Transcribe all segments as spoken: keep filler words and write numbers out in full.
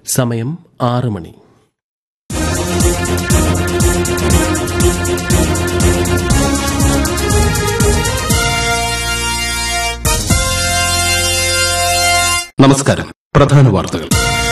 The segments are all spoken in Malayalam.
സമയം ആറ് മണി. നമസ്കാരം. പ്രധാന വാർത്തകൾ.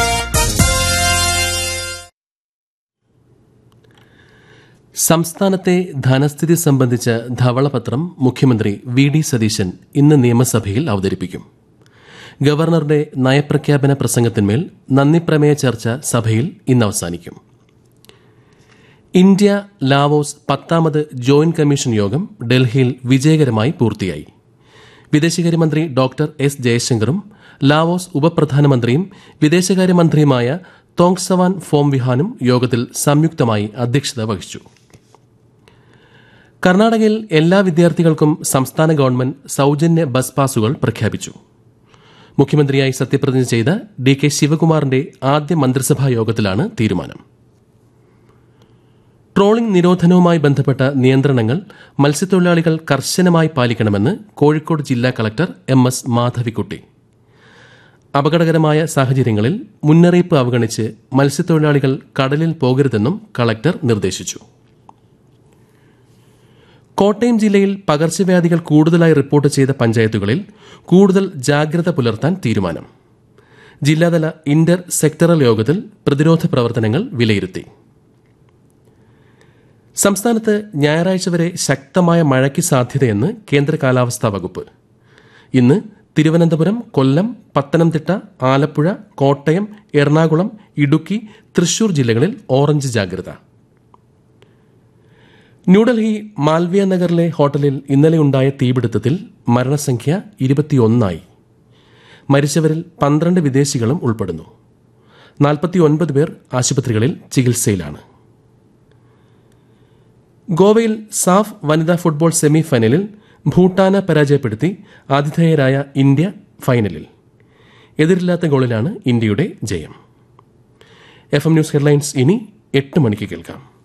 സംസ്ഥാനത്തെ ധനസ്ഥിതി സംബന്ധിച്ച ധവളപത്രം മുഖ്യമന്ത്രി വി ഡി സതീശൻ ഇന്ന് നിയമസഭയിൽ അവതരിപ്പിക്കും. ഗവർണറുടെ നയപ്രഖ്യാപന പ്രസംഗത്തിന്മേൽ നന്ദിപ്രമേയ ചർച്ച സഭയിൽ ഇന്ന് അവസാനിക്കും. ഇന്ത്യ ലാവോസ് പത്താമത് ജോയിന്റ് കമ്മീഷൻ യോഗം ഡൽഹിയിൽ വിജയകരമായി പൂർത്തിയായി. വിദേശകാര്യമന്ത്രി ഡോക്ടർ എസ് ജയശങ്കറും ലാവോസ് ഉപപ്രധാനമന്ത്രിയും വിദേശകാര്യമന്ത്രിയുമായ തോങ്സവാൻ ഫോംവിഹാനും യോഗത്തിൽ സംയുക്തമായി അധ്യക്ഷത വഹിച്ചു. കർണാടകയിൽ എല്ലാ വിദ്യാർത്ഥികൾക്കും സംസ്ഥാന ഗവൺമെന്റ് സൌജന്യ ബസ് പാസുകൾ പ്രഖ്യാപിച്ചു. മുഖ്യമന്ത്രിയായി സത്യപ്രതിജ്ഞ ചെയ്ത ഡി കെ ശിവകുമാറിന്റെ ആദ്യ മന്ത്രിസഭാ യോഗത്തിലാണ് തീരുമാനം. ട്രോളിംഗ് നിരോധനവുമായി ബന്ധപ്പെട്ട നിയന്ത്രണങ്ങൾ മത്സ്യത്തൊഴിലാളികൾ കർശനമായി പാലിക്കണമെന്ന് കോഴിക്കോട് ജില്ലാ കളക്ടർ എം എസ് മാധവിക്കുട്ടി. അപകടകരമായ സാഹചര്യങ്ങളിൽ മുന്നറിയിപ്പ് അവഗണിച്ച് മത്സ്യത്തൊഴിലാളികൾ കടലിൽ പോകരുതെന്നും കളക്ടർ നിർദ്ദേശിച്ചു. കോട്ടയം ജില്ലയിൽ പകർച്ചവ്യാധികൾ കൂടുതലായി റിപ്പോർട്ട് ചെയ്ത പഞ്ചായത്തുകളിൽ കൂടുതൽ ജാഗ്രത പുലർത്താൻ തീരുമാനം. ജില്ലാതല ഇന്റർ സെക്ടറൽ യോഗത്തിൽ പ്രതിരോധ പ്രവർത്തനങ്ങൾ വിലയിരുത്തി. സംസ്ഥാനത്ത് ഞായറാഴ്ച വരെ ശക്തമായ മഴയ്ക്ക് സാധ്യതയെന്ന് കേന്ദ്ര കാലാവസ്ഥാ വകുപ്പ്. ഇന്ന് തിരുവനന്തപുരം, കൊല്ലം, പത്തനംതിട്ട, ആലപ്പുഴ, കോട്ടയം, എറണാകുളം, ഇടുക്കി, തൃശൂർ ജില്ലകളിൽ ഓറഞ്ച് ജാഗ്രത. ന്യൂഡൽഹി മാൽവിയ നഗറിലെ ഹോട്ടലിൽ ഇന്നലെയുണ്ടായ തീപിടുത്തത്തിൽ മരണസംഖ്യ ഇരുപത്തിയൊന്നായി. മരിച്ചവരിൽ പന്ത്രണ്ട് വിദേശികളും ഉൾപ്പെടുന്നു. നാൽപ്പത്തിയൊൻപത് പേർ ആശുപത്രികളിൽ ചികിത്സയിലാണ്. ഗോവയിൽ സാഫ് വനിതാ ഫുട്ബോൾ സെമി ഫൈനലിൽ ഭൂട്ടാനെ പരാജയപ്പെടുത്തി ആതിഥേയരായ ഇന്ത്യ ഫൈനലിൽ. എതിരില്ലാത്ത ഗോളിലാണ് ഇന്ത്യയുടെ ജയം. എഫ് എം ന്യൂസ് ഹെഡ്ലൈൻസ് ഇനി എട്ട് മണിക്ക് കേൾക്കാം.